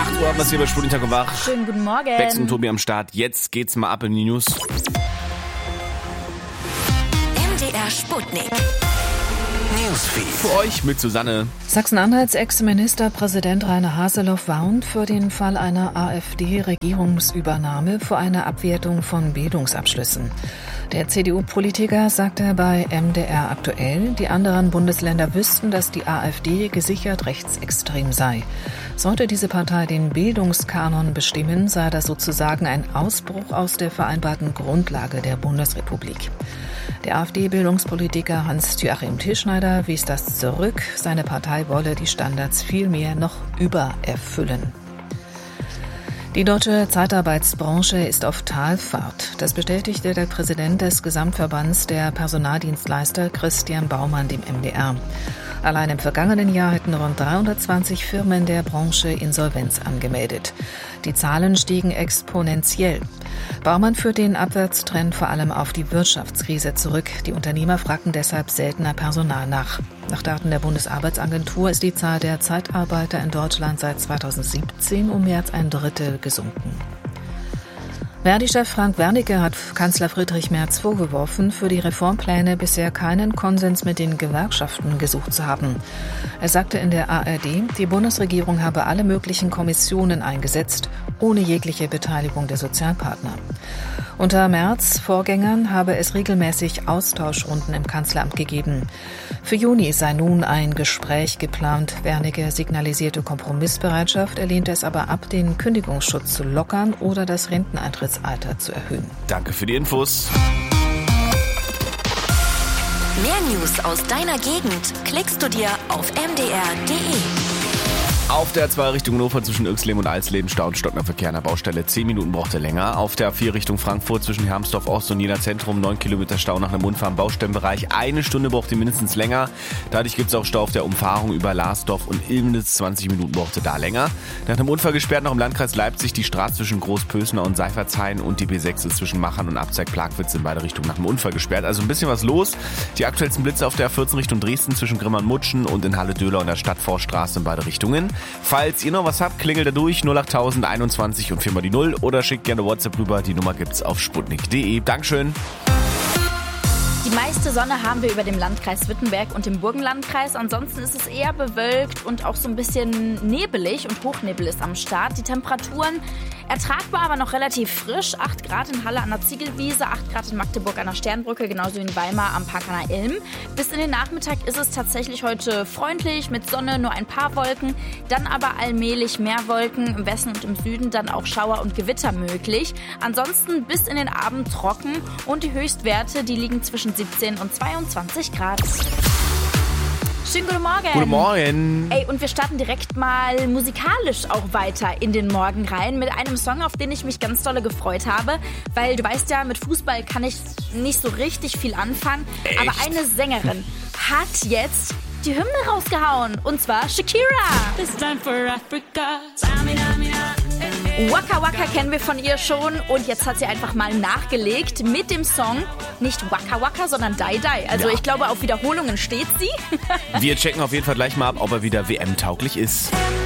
8 Uhr haben wir es hier bei Sputnik Tag und Wach. Schönen guten Morgen. Bex und Tobi am Start. Jetzt geht's mal ab in die News. MDR Sputnik. Newsfeed. Für euch mit Susanne. Sachsen-Anhalts Ex-Ministerpräsident Rainer Haseloff warnt für den Fall einer AfD-Regierungsübernahme vor einer Abwertung von Bildungsabschlüssen. Der CDU-Politiker sagte bei MDR aktuell, die anderen Bundesländer wüssten, dass die AfD gesichert rechtsextrem sei. Sollte diese Partei den Bildungskanon bestimmen, sei das sozusagen ein Ausbruch aus der vereinbarten Grundlage der Bundesrepublik. Der AfD-Bildungspolitiker Hans-Joachim Tischneider wies das zurück. Seine Partei wolle die Standards vielmehr noch übererfüllen. Die deutsche Zeitarbeitsbranche ist auf Talfahrt. Das bestätigte der Präsident des Gesamtverbands der Personaldienstleister Christian Baumann dem MDR. Allein im vergangenen Jahr hätten rund 320 Firmen der Branche Insolvenz angemeldet. Die Zahlen stiegen exponentiell. Baumann führt den Abwärtstrend vor allem auf die Wirtschaftskrise zurück. Die Unternehmer fragten deshalb seltener Personal nach. Nach Daten der Bundesarbeitsagentur ist die Zahl der Zeitarbeiter in Deutschland seit 2017 um mehr als ein Drittel gesunken. Verdi-Chef Frank Wernicke hat Kanzler Friedrich Merz vorgeworfen, für die Reformpläne bisher keinen Konsens mit den Gewerkschaften gesucht zu haben. Er sagte in der ARD, die Bundesregierung habe alle möglichen Kommissionen eingesetzt, ohne jegliche Beteiligung der Sozialpartner. Unter Merz' Vorgängern habe es regelmäßig Austauschrunden im Kanzleramt gegeben. Für Juni sei nun ein Gespräch geplant. Wernicke signalisierte Kompromissbereitschaft, er lehnte es aber ab, den Kündigungsschutz zu lockern oder das Renteneintrittsalter zu erhöhen. Danke für die Infos. Mehr News aus deiner Gegend klickst du dir auf mdr.de. Auf der 2 Richtung Hannover zwischen Irxleben und Alsleben Stau und stockender Verkehr an der Baustelle. 10 Minuten braucht er länger. Auf der 4 Richtung Frankfurt zwischen Hermsdorf Ost und Jena Zentrum 9 Kilometer Stau nach einem Unfall im Baustellenbereich. 1 Stunde braucht ihr mindestens länger. Dadurch gibt es auch Stau auf der Umfahrung über Larsdorf und Ilmenitz. 20 Minuten braucht ihr da länger. Nach einem Unfall gesperrt noch im Landkreis Leipzig die Straße zwischen Großpösner und Seifertshain und die B6 ist zwischen Machern und Abzeig-Plagwitz in beide Richtungen nach dem Unfall gesperrt. Also ein bisschen was los. Die aktuellsten Blitze auf der 14 Richtung Dresden zwischen Grimmern-Mutschen und in Halle-Döhler und der Stadtforststraße in beide Richtungen. Falls ihr noch was habt, klingelt da durch 08000 21 und 4 mal die 0 oder schickt gerne WhatsApp rüber. Die Nummer gibt's auf sputnik.de. Dankeschön. Die meiste Sonne haben wir über dem Landkreis Wittenberg und dem Burgenlandkreis. Ansonsten ist es eher bewölkt und auch so ein bisschen nebelig und Hochnebel ist am Start. Die Temperaturen ertragbar, aber noch relativ frisch. 8 Grad in Halle an der Ziegelwiese, 8 Grad in Magdeburg an der Sternbrücke, genauso wie in Weimar am Park an der Ilm. Bis in den Nachmittag ist es tatsächlich heute freundlich, mit Sonne, nur ein paar Wolken. Dann aber allmählich mehr Wolken, im Westen und im Süden dann auch Schauer und Gewitter möglich. Ansonsten bis in den Abend trocken und die Höchstwerte, die liegen zwischen 17 und 22 Grad. Schönen guten Morgen. Guten Morgen. Ey, und wir starten direkt mal musikalisch auch weiter in den Morgen rein mit einem Song, auf den ich mich ganz dolle gefreut habe, weil du weißt ja, mit Fußball kann ich nicht so richtig viel anfangen, Echt? aber eine Sängerin hat jetzt die Hymne rausgehauen, und zwar Shakira. This time for Africa. Waka Waka kennen wir von ihr schon und jetzt hat sie einfach mal nachgelegt mit dem Song, nicht Waka Waka, sondern Die Die. Also Ja. Ich glaube, auf Wiederholungen steht sie. Wir checken auf jeden Fall gleich mal ab, ob er wieder WM-tauglich ist.